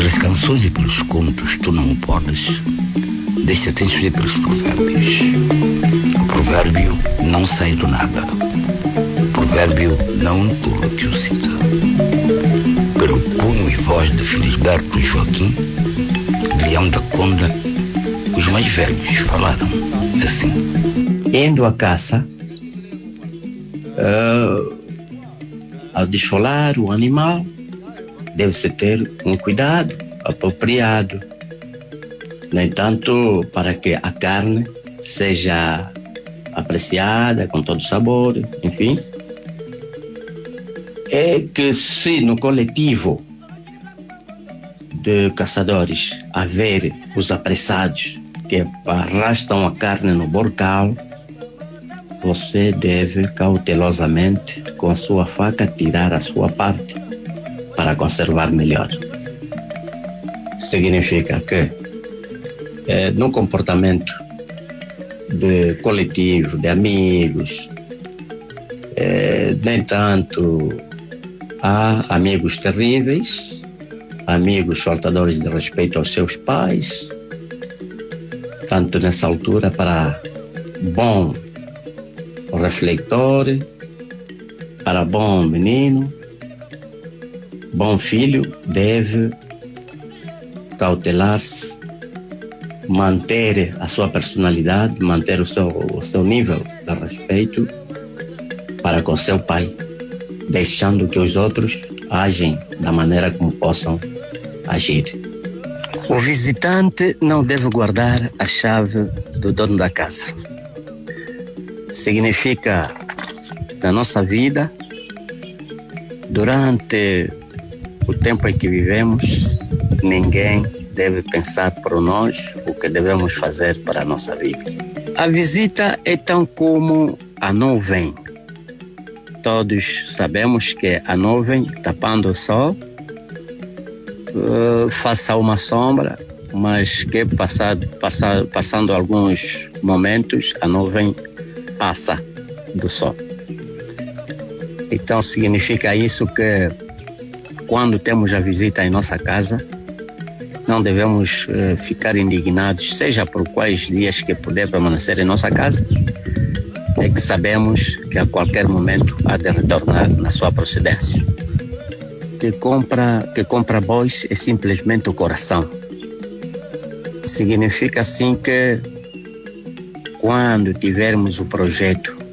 Pelas canções e pelos contos tu não o podes. Deixa-te encher pelos provérbios. O provérbio não sai do nada. O provérbio não pula que o cita. Pelo punho e voz de Felisberto e Joaquim, de Leão da Conda, os mais velhos falaram assim. Indo à caça, ao desfolar o animal, deve-se ter um cuidado apropriado. No entanto, para que a carne seja apreciada com todo sabor, enfim, é que se no coletivo de caçadores haver os apressados que arrastam a carne no bocal, você deve cautelosamente, com a sua faca, tirar a sua parte para conservar melhor. Significa que no comportamento de coletivo, de amigos, nem tanto há amigos terríveis, amigos faltadores de respeito aos seus pais, tanto nessa altura para bom refleitor, para bom menino, bom filho, deve cautelar-se, manter a sua personalidade, manter o seu nível de respeito para com seu pai, deixando que os outros agem da maneira como possam agir. O visitante não deve guardar a chave do dono da casa. Significa, na nossa vida, durante o tempo em que vivemos, ninguém deve pensar por nós o que devemos fazer para a nossa vida. A visita é tão como a nuvem. Todos sabemos que a nuvem, tapando o sol, faça uma sombra, mas que passando alguns momentos, a nuvem passa do sol. Então significa isso que quando temos a visita em nossa casa, não devemos ficar indignados, seja por quais dias que puder permanecer em nossa casa, é que sabemos que a qualquer momento há de retornar na sua procedência. Que compra bois é simplesmente o coração. Significa assim que quando tivermos o projeto